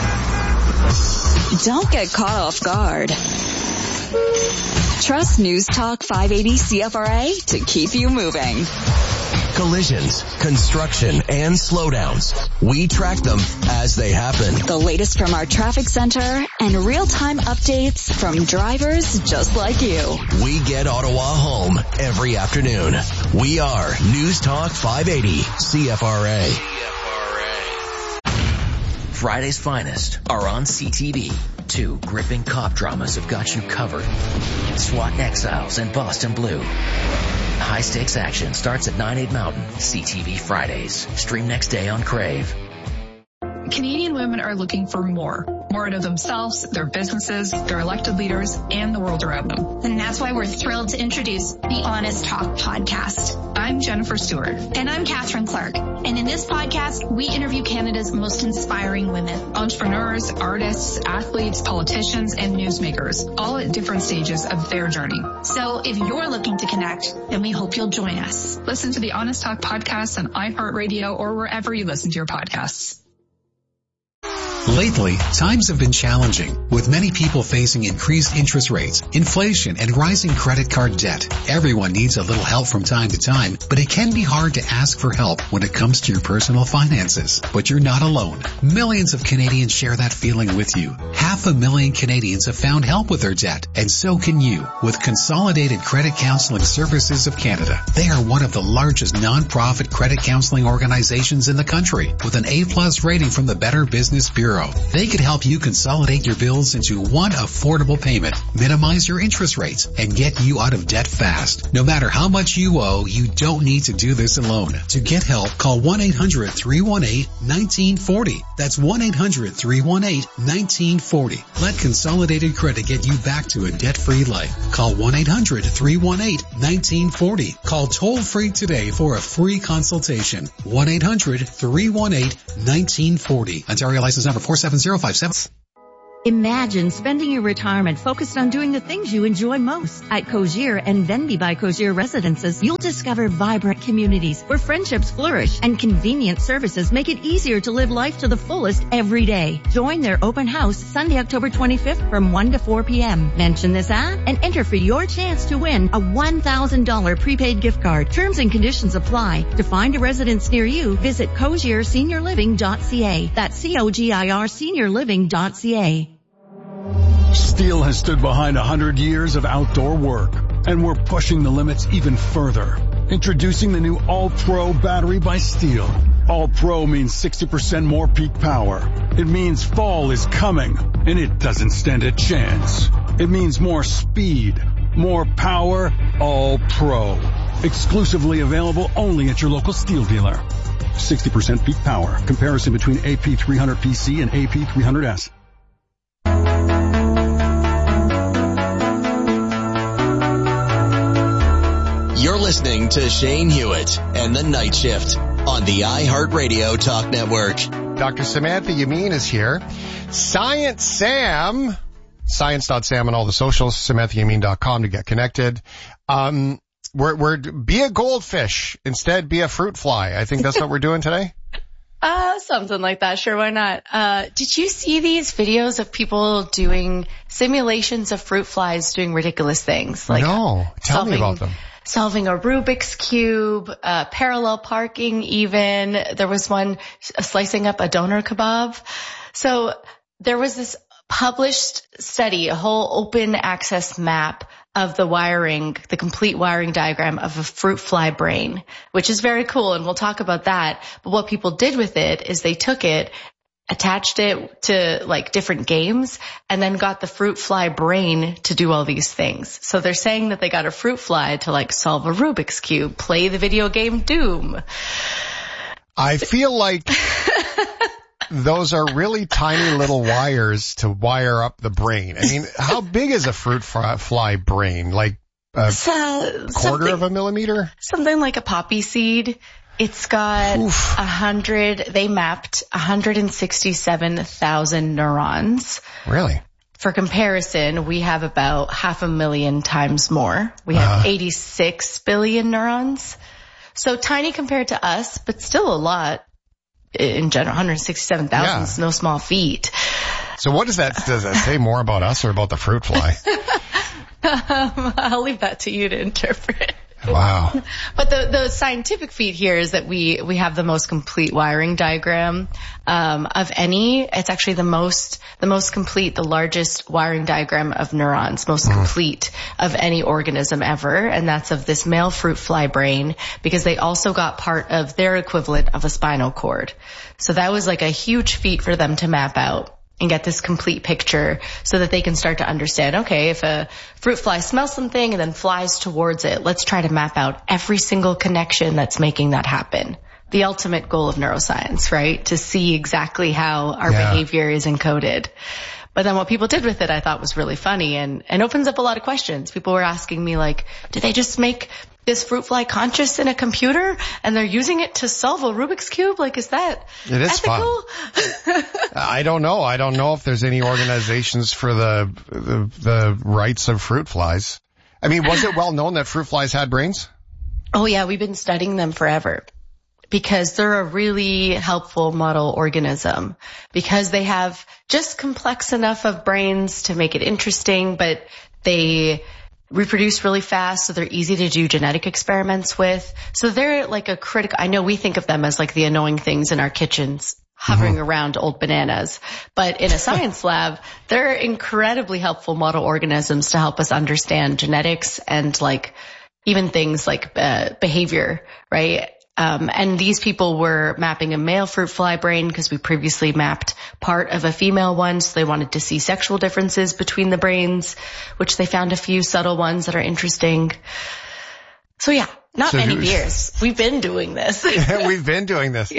Don't get caught off guard. Trust News Talk five eighty C F R A to keep you moving. Collisions, construction, and slowdowns. We track them as they happen. The latest from our traffic center and real-time updates from drivers just like you. We get Ottawa home every afternoon. We are News Talk five eighty C F R A. Friday's finest are on C T V. Two gripping cop dramas have got you covered. SWAT Exiles and Boston Blue. High-stakes action starts at nine, eight Mountain. C T V Fridays. Stream next day on Crave. Canadian women are looking for more. More out of themselves, their businesses, their elected leaders, and the world around them. And that's why we're thrilled to introduce the Honest Talk podcast. I'm Jennifer Stewart. And I'm Catherine Clark. And in this podcast, we interview Canada's most inspiring women. Entrepreneurs, artists, athletes, politicians, and newsmakers, all at different stages of their journey. So if you're looking to connect, then we hope you'll join us. Listen to the Honest Talk podcast on iHeartRadio or wherever you listen to your podcasts. Lately, times have been challenging, with many people facing increased interest rates, inflation, and rising credit card debt. Everyone needs a little help from time to time, but it can be hard to ask for help when it comes to your personal finances. But you're not alone. Millions of Canadians share that feeling with you. Half a million Canadians have found help with their debt, and so can you, with Consolidated Credit Counseling Services of Canada. They are one of the largest non-profit credit counseling organizations in the country, with an A-plus rating from the Better Business Bureau Bureau. They could help you consolidate your bills into one affordable payment, minimize your interest rates, and get you out of debt fast. No matter how much you owe, you don't need to do this alone. To get help, call one eight hundred three one eight one nine four zero. That's one eight hundred three one eight one nine four zero. Let Consolidated Credit get you back to a debt-free life. Call one eight hundred three one eight one nine four zero. Call toll-free today for a free consultation. one eight hundred three one eight one nine four zero. Ontario license number four seven zero five seven. Imagine spending your retirement focused on doing the things you enjoy most. At Cogier and Venby by Cogier Residences, you'll discover vibrant communities where friendships flourish and convenient services make it easier to live life to the fullest every day. Join their open house Sunday, October twenty-fifth from one to four p.m. Mention this ad and enter for your chance to win a one thousand dollars prepaid gift card. Terms and conditions apply. To find a residence near you, visit cogier senior living dot c a. That's C O G I R senior living dot c a. Steel has stood behind one hundred years of outdoor work, and we're pushing the limits even further. Introducing the new All-Pro battery by Steel. All-Pro means sixty percent more peak power. It means fall is coming, and it doesn't stand a chance. It means more speed, more power, All-Pro. Exclusively available only at your local Steel dealer. sixty percent peak power. Comparison between A P three hundred P C and A P three hundred S. You're listening to Shane Hewitt and the Night Shift on the iHeartRadio Talk Network. Doctor Samantha Yamin is here. Science Sam, science dot sam on all the socials, samantha yamin dot com to get connected. Um, we're, we're, be a goldfish. Instead, be a fruit fly. I think that's what we're doing today. Uh, something like that. Sure, why not? Uh, did you see these videos of people doing simulations of fruit flies doing ridiculous things? Like no, tell solving, me about them. Solving a Rubik's Cube, uh, parallel parking even. There was one slicing up a doner kebab. So there was this published study, a whole open access map of the wiring, the complete wiring diagram of a fruit fly brain, which is very cool, and we'll talk about that. But what people did with it is they took it, attached it to like different games, and then got the fruit fly brain to do all these things. So they're saying that they got a fruit fly to like solve a Rubik's Cube, play the video game Doom. I feel like those are really tiny little wires to wire up the brain. I mean, how big is a fruit fly brain? Like a so, quarter of a millimeter? Something like a poppy seed. It's got a hundred, they mapped one hundred sixty-seven thousand neurons. Really? For comparison, we have about half a million times more. We have uh, eighty-six billion neurons. So tiny compared to us, but still a lot. In general, one hundred sixty-seven thousand yeah. is no small feat. So what does that, does that say more about us or about the fruit fly? um, I'll leave that to you to interpret. Wow. But the, the scientific feat here is that we, we have the most complete wiring diagram, um, of any. It's actually the most, the most complete, the largest wiring diagram of neurons, most mm. complete of any organism ever. And that's of this male fruit fly brain, because they also got part of their equivalent of a spinal cord. So that was like a huge feat for them to map out and get this complete picture so that they can start to understand, okay, if a fruit fly smells something and then flies towards it, let's try to map out every single connection that's making that happen. The ultimate goal of neuroscience, right? To see exactly how our yeah. behavior is encoded. But then what people did with it, I thought was really funny and, and opens up a lot of questions. People were asking me like, did they just make this fruit fly conscious in a computer and they're using it to solve a Rubik's Cube? Like, is that it is ethical? Fun. I don't know. I don't know if there's any organizations for the, the, the rights of fruit flies. I mean, was it well known that fruit flies had brains? Oh yeah, we've been studying them forever. Because they're a really helpful model organism, because they have just complex enough of brains to make it interesting, but they reproduce really fast, so they're easy to do genetic experiments with. So they're like a critical, I know we think of them as like the annoying things in our kitchens, hovering mm-hmm. around old bananas. But in a science lab, they're incredibly helpful model organisms to help us understand genetics and like even things like uh, behavior, right? Um, and these people were mapping a male fruit fly brain because we previously mapped part of a female one. So they wanted to see sexual differences between the brains, which they found a few subtle ones that are interesting. So yeah, not so, many years. We've been doing this. Yeah, we've been doing this.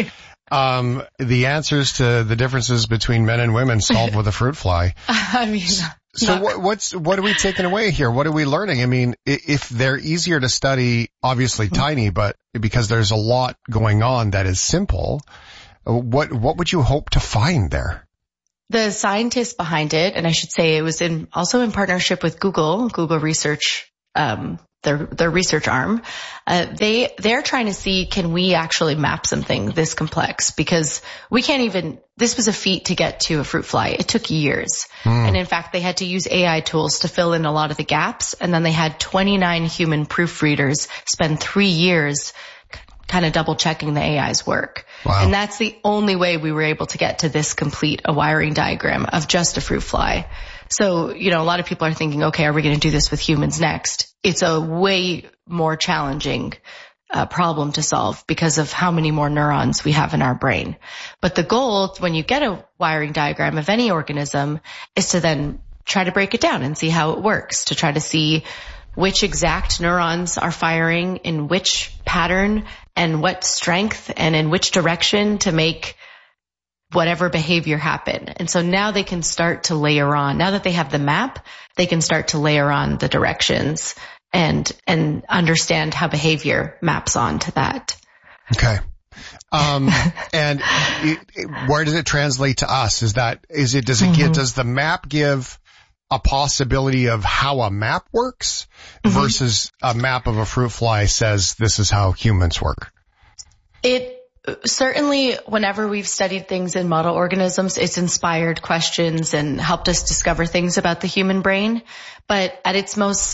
Um, the answers to the differences between men and women solved with a fruit fly. I mean, so what, what's, what are we taking away here? What are we learning? I mean, if they're easier to study, obviously tiny, but because there's a lot going on that is simple, what, what would you hope to find there? The scientists behind it, and I should say it was in, also in partnership with Google, Google Research, um, their, their research arm, uh, they, they're trying to see, can we actually map something this complex? Because we can't even, this was a feat to get to a fruit fly. It took years. Mm. And in fact, they had to use A I tools to fill in a lot of the gaps. And then they had twenty-nine human proofreaders spend three years kind of double checking the A I's work. Wow. And that's the only way we were able to get to this complete a wiring diagram of just a fruit fly. So, you know, a lot of people are thinking, okay, are we going to do this with humans next? It's a way more challenging uh, problem to solve because of how many more neurons we have in our brain. But the goal when you get a wiring diagram of any organism is to then try to break it down and see how it works, to try to see which exact neurons are firing in which pattern and what strength and in which direction to make whatever behavior happen. And so now they can start to layer on. Now that they have the map, they can start to layer on the directions and, and understand how behavior maps onto that. Okay. Um, and it, it, where does it translate to us? Is that, is it, does it mm-hmm. give, does the map give a possibility of how a map works mm-hmm. versus a map of a fruit fly says this is how humans work? It, Certainly, whenever we've studied things in model organisms, it's inspired questions and helped us discover things about the human brain. But at its most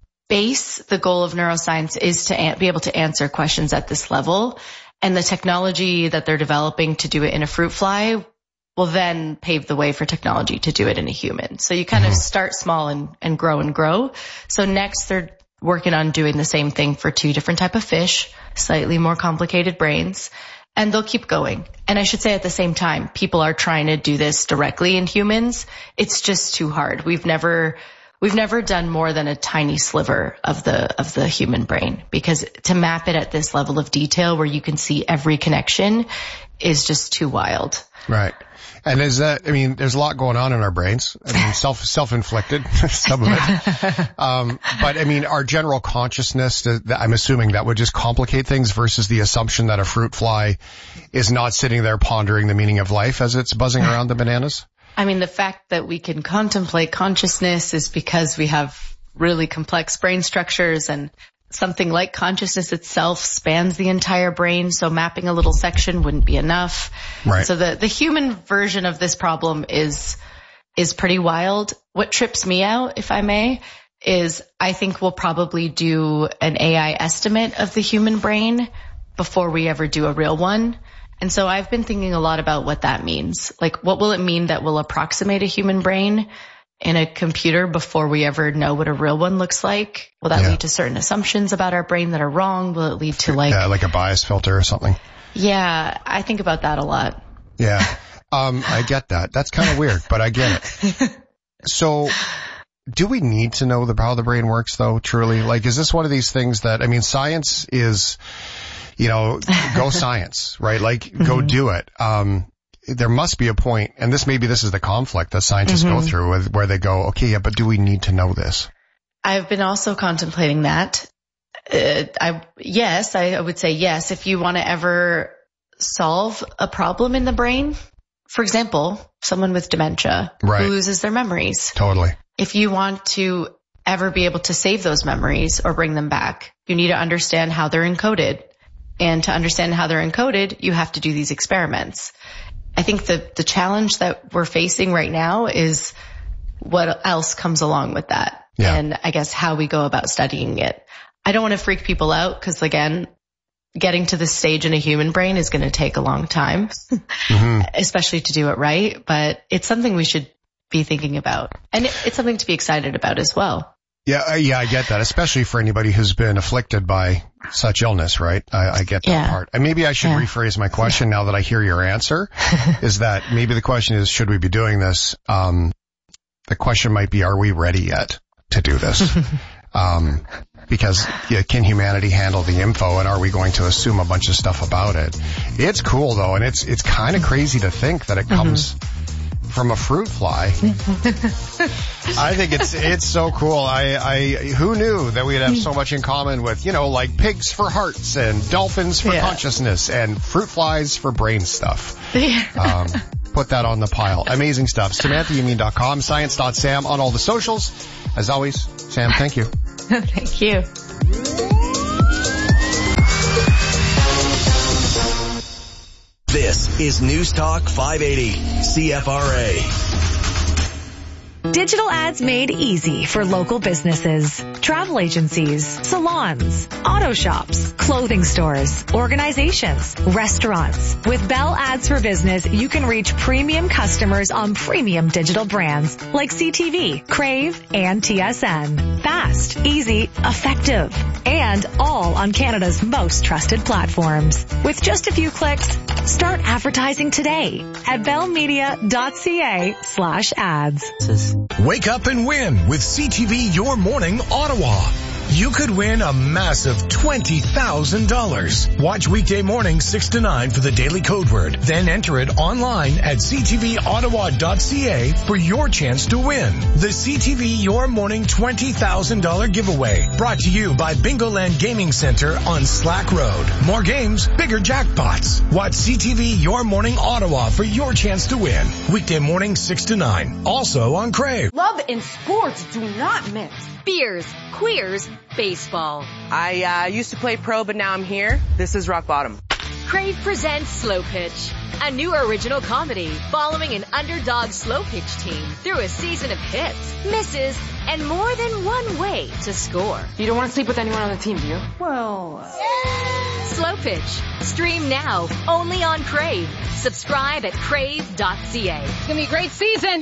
base, the goal of neuroscience is to be able to answer questions at this level. And the technology that they're developing to do it in a fruit fly will then pave the way for technology to do it in a human. So you kind mm-hmm. of start small and, and grow and grow. So next, they're working on doing the same thing for two different type of fish, slightly more complicated brains, and they'll keep going. And I should say at the same time, people are trying to do this directly in humans. It's just too hard. We've never, we've never done more than a tiny sliver of the, of the human brain, because to map it at this level of detail where you can see every connection is just too wild. Right. And is that, I mean, there's a lot going on in our brains. I mean, self, self-inflicted, some of it. Um, but I mean, our general consciousness, I'm assuming that would just complicate things versus the assumption that a fruit fly is not sitting there pondering the meaning of life as it's buzzing around the bananas. I mean, the fact that we can contemplate consciousness is because we have really complex brain structures, and something like consciousness itself spans the entire brain, so mapping a little section wouldn't be enough. Right. So the, the human version of this problem is, is pretty wild. What trips me out, if I may, is I think we'll probably do an A I estimate of the human brain before we ever do a real one. And so I've been thinking a lot about what that means. Like, what will it mean that will approximate a human brain in a computer before we ever know what a real one looks like? Will that yeah. lead to certain assumptions about our brain that are wrong? Will it lead to like... Yeah, like a bias filter or something. Yeah, I think about that a lot. Yeah, um, I get that. That's kind of weird, but I get it. So, do we need to know the, how the brain works though, truly? Like, is this one of these things that, I mean, science is, you know, go science, right? Like, mm-hmm. go do it. Um, there must be a point, and this maybe this is the conflict that scientists mm-hmm. go through with, where they go, okay, yeah, but do we need to know this? I've been also contemplating that. Uh, I, yes, I would say yes. If you want to ever solve a problem in the brain, for example, someone with dementia right. who loses their memories. Totally. If you want to ever be able to save those memories or bring them back, you need to understand how they're encoded. And to understand how they're encoded, you have to do these experiments. I think the, the challenge that we're facing right now is what else comes along with that. Yeah. And I guess how we go about studying it. I don't want to freak people out because, again, getting to this stage in a human brain is going to take a long time, mm-hmm. especially to do it right. But it's something we should be thinking about. And it, it's something to be excited about as well. Yeah, yeah, I get that, especially for anybody who's been afflicted by such illness, right? I, I get that Yeah. part. And maybe I should Yeah. rephrase my question now that I hear your answer, is that maybe the question is, should we be doing this? Um, the question might be, are we ready yet to do this? um, because yeah, can humanity handle the info, and are we going to assume a bunch of stuff about it? It's cool though, and it's, it's kind of crazy to think that it comes mm-hmm. from a fruit fly. I think it's it's so cool. I, I who knew that we'd have so much in common with, you know, like pigs for hearts and dolphins for yeah. consciousness and fruit flies for brain stuff. Yeah. Um, put that on the pile. Amazing stuff. Samantha Yameen dot com, science dot sam on all the socials. As always, Sam, thank you. Thank you. This is News Talk five eighty C F R A. Digital ads made easy for local businesses, travel agencies, salons, auto shops, clothing stores, organizations, restaurants. With Bell Ads for Business, you can reach premium customers on premium digital brands like C T V, Crave, and T S N. Fast, easy, effective, and all on Canada's most trusted platforms. With just a few clicks, start advertising today at bellmedia.ca slash ads. Wake up and win with C T V Your Morning Ottawa. You could win a massive twenty thousand dollars. Watch weekday morning six to nine for the daily code word. Then enter it online at c t v ottawa dot c a for your chance to win. The C T V Your Morning twenty thousand dollars giveaway. Brought to you by Bingoland Gaming Center on Slack Road. More games, bigger jackpots. Watch C T V Your Morning Ottawa for your chance to win. Weekday morning six to nine. Also on Crave. Love and sports do not mix. Beers, queers, baseball. I uh, used to play pro, but now I'm here. This is rock bottom. Crave presents Slow Pitch, a new original comedy following an underdog slow pitch team through a season of hits, misses, and more than one way to score. You don't want to sleep with anyone on the team, do you? Well... Yeah. Slow Pitch. Stream now, only on Crave. Subscribe at crave dot c a. It's going to be a great season.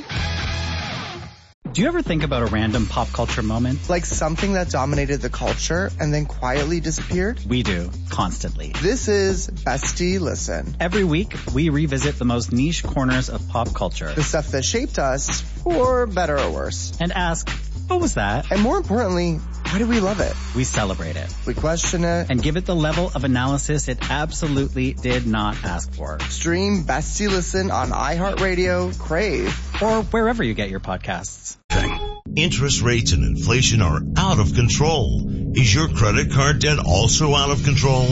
Do you ever think about a random pop culture moment? Like something that dominated the culture and then quietly disappeared? We do, constantly. This is Bestie Listen. Every week, we revisit the most niche corners of pop culture. The stuff that shaped us, for better or worse. And ask, what was that? And more importantly, why do we love it? We celebrate it. We question it. And give it the level of analysis it absolutely did not ask for. Stream Bestie Listen on iHeartRadio, Crave, or wherever you get your podcasts. Interest rates and inflation are out of control. Is your credit card debt also out of control?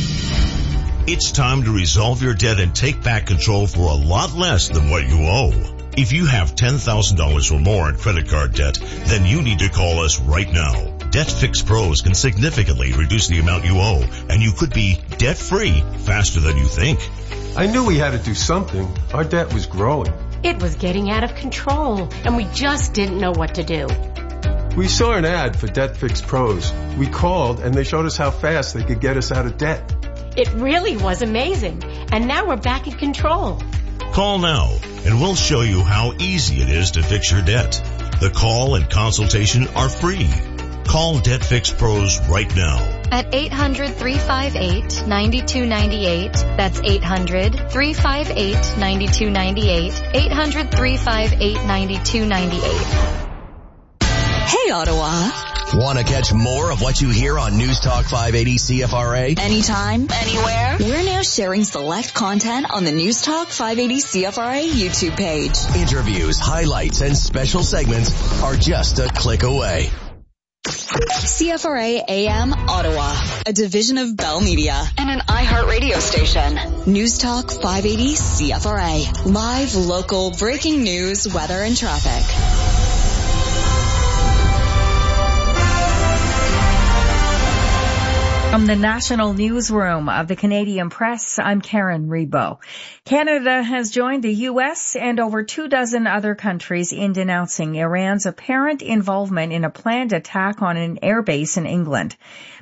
It's time to resolve your debt and take back control for a lot less than what you owe. If you have ten thousand dollars or more in credit card debt, then you need to call us right now. Debt Fix Pros can significantly reduce the amount you owe, and you could be debt-free faster than you think. I knew we had to do something. Our debt was growing. It was getting out of control, and we just didn't know what to do. We saw an ad for Debt Fix Pros. We called, and they showed us how fast they could get us out of debt. It really was amazing, and now we're back in control. Call now, and we'll show you how easy it is to fix your debt. The call and consultation are free. Call Debt Fix Pros right now. At eight hundred, three five eight, nine two nine eight. That's eight hundred, three five eight, nine two nine eight. eight hundred, three five eight, nine two nine eight. Hey, Ottawa. Want to catch more of what you hear on News Talk five eighty C F R A? Anytime, anywhere. We're now sharing select content on the News Talk five eighty C F R A YouTube page. Interviews, highlights, and special segments are just a click away. C F R A A M Ottawa, a division of Bell Media and an iHeartRadio station. News Talk five eighty C F R A. Live, local, breaking news, weather, and traffic. From the National Newsroom of the Canadian Press, I'm Karen Rebo. Canada has joined the U S and over two dozen other countries in denouncing Iran's apparent involvement in a planned attack on an airbase in England.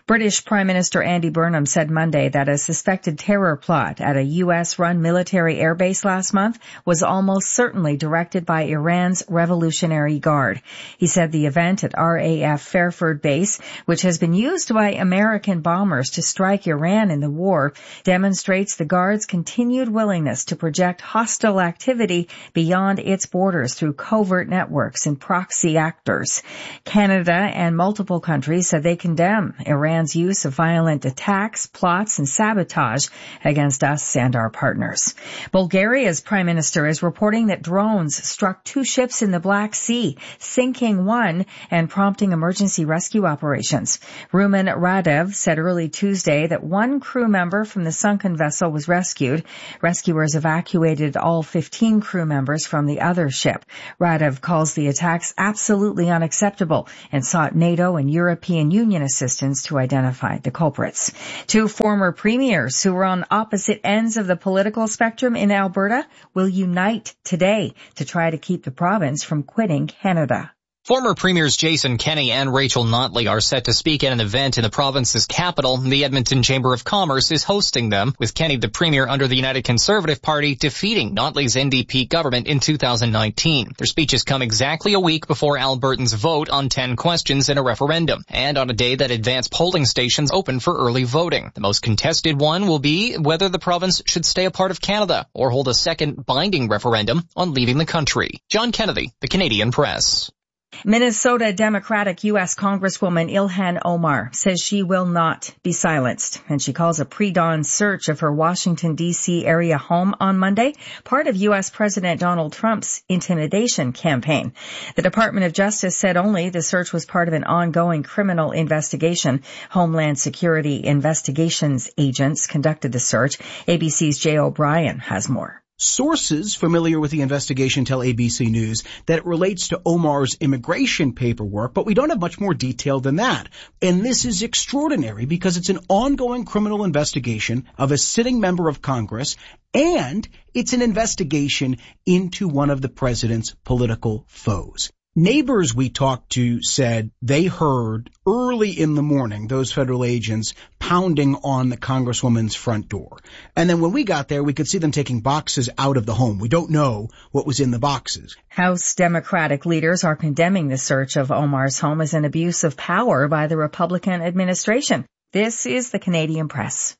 British Prime Minister Andy Burnham said Monday that a suspected terror plot at a U S-run military airbase last month was almost certainly directed by Iran's Revolutionary Guard. He said the event at R A F Fairford Base, which has been used by American bombers to strike Iran in the war, demonstrates the Guard's continued willingness to project hostile activity beyond its borders through covert networks and proxy actors. Canada and multiple countries said they condemn Iran's use of violent attacks, plots, and sabotage against us and our partners. Bulgaria's prime minister is reporting that drones struck two ships in the Black Sea, sinking one and prompting emergency rescue operations. Rumen Radev said early Tuesday that one crew member from the sunken vessel was rescued. Rescuers evacuated all fifteen crew members from the other ship. Radev calls the attacks absolutely unacceptable and sought NATO and European Union assistance to identify the culprits. Two former premiers who were on opposite ends of the political spectrum in Alberta will unite today to try to keep the province from quitting Canada. Former Premiers Jason Kenney and Rachel Notley are set to speak at an event in the province's capital. The Edmonton Chamber of Commerce is hosting them, with Kenney, the Premier under the United Conservative Party, defeating Notley's N D P government in two thousand nineteen. Their speeches come exactly a week before Albertans vote on ten questions in a referendum, and on a day that advanced polling stations open for early voting. The most contested one will be whether the province should stay a part of Canada or hold a second binding referendum on leaving the country. John Kennedy, The Canadian Press. Minnesota Democratic U S Congresswoman Ilhan Omar says she will not be silenced, and she calls a pre-dawn search of her Washington, D C area home on Monday part of U S President Donald Trump's intimidation campaign. The Department of Justice said only the search was part of an ongoing criminal investigation. Homeland Security Investigations agents conducted the search. A B C's Jay O'Brien has more. Sources familiar with the investigation tell A B C News that it relates to Omar's immigration paperwork, but we don't have much more detail than that. And this is extraordinary because it's an ongoing criminal investigation of a sitting member of Congress, and it's an investigation into one of the president's political foes. Neighbors we talked to said they heard early in the morning those federal agents pounding on the Congresswoman's front door. And then when we got there, we could see them taking boxes out of the home. We don't know what was in the boxes. House Democratic leaders are condemning the search of Omar's home as an abuse of power by the Republican administration. This is the Canadian Press.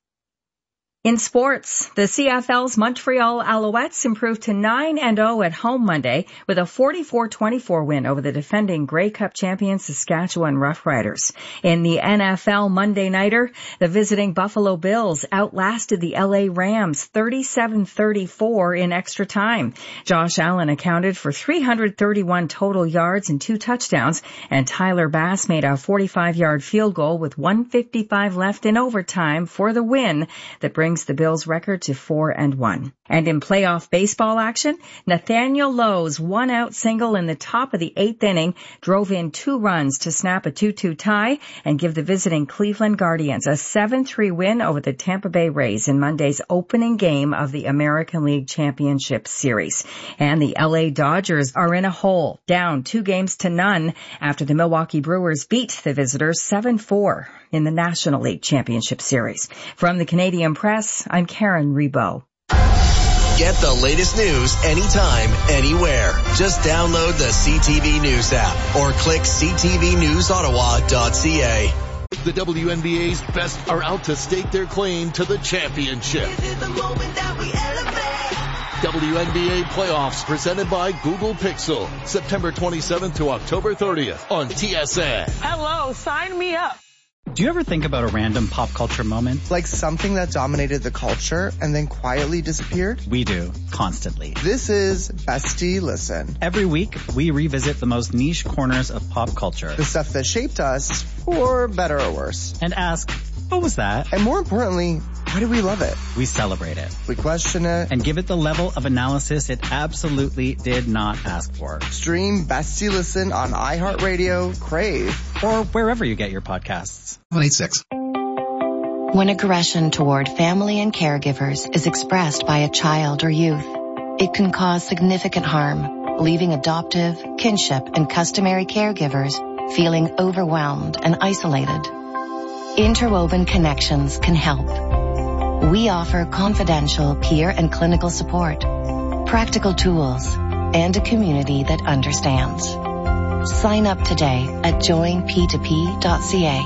In sports, the C F L's Montreal Alouettes improved to nine and oh at home Monday with a forty-four twenty-four win over the defending Grey Cup champion Saskatchewan Roughriders. In the N F L Monday Nighter, the visiting Buffalo Bills outlasted the L A Rams thirty-seven thirty-four in extra time. Josh Allen accounted for three hundred thirty-one total yards and two touchdowns, and Tyler Bass made a forty-five yard field goal with one fifty-five left in overtime for the win that brings the Bills' record to four and one. And in playoff baseball action, Nathaniel Lowe's one-out single in the top of the eighth inning drove in two runs to snap a two two tie and give the visiting Cleveland Guardians a seven three win over the Tampa Bay Rays in Monday's opening game of the American League Championship Series. And the L A Dodgers are in a hole, down two games to none after the Milwaukee Brewers beat the visitors seven four in the National League Championship Series. From the Canadian Press, I'm Karen Rebo. Get the latest news anytime, anywhere. Just download the C T V News app or click c t v news ottawa dot c a. The W N B A's best are out to stake their claim to the championship. This is the moment that we elevate. W N B A playoffs presented by Google Pixel. September twenty-seventh to October thirtieth on T S N. Hello, sign me up. Do you ever think about a random pop culture moment? Like something that dominated the culture and then quietly disappeared? We do, constantly. This is Bestie Listen. Every week, we revisit the most niche corners of pop culture. The stuff that shaped us, for better or worse. And ask, what was that? And more importantly, why do we love it? We celebrate it. We question it. And give it the level of analysis it absolutely did not ask for. Stream Bestie Listen on iHeartRadio, Crave, or wherever you get your podcasts. one eight six. When aggression toward family and caregivers is expressed by a child or youth, it can cause significant harm, leaving adoptive, kinship, and customary caregivers feeling overwhelmed and isolated. Interwoven Connections can help. We offer confidential peer and clinical support, practical tools, and a community that understands. Sign up today at join p two p dot c a.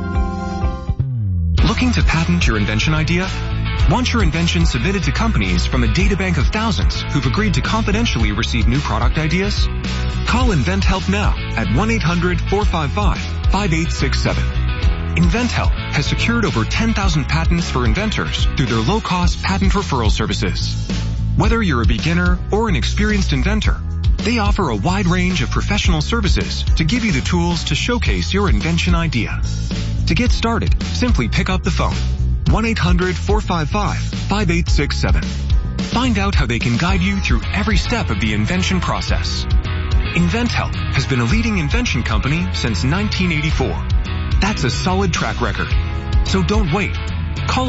Looking to patent your invention idea? Want your invention submitted to companies from a databank of thousands who've agreed to confidentially receive new product ideas? Call InventHelp now at one eight hundred four five five five eight six seven. InventHelp has secured over ten thousand patents for inventors through their low-cost patent referral services. Whether you're a beginner or an experienced inventor, they offer a wide range of professional services to give you the tools to showcase your invention idea. To get started, simply pick up the phone. one eight hundred four five five five eight six seven. Find out how they can guide you through every step of the invention process. InventHelp has been a leading invention company since nineteen eighty-four. That's a solid track record. So don't wait. Call